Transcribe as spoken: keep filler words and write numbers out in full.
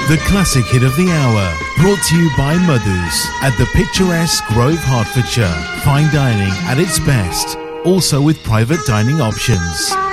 The classic hit of the hour, brought to you by Mother's at the picturesque Grove, Hertfordshire. Fine dining at its best, also with private dining options.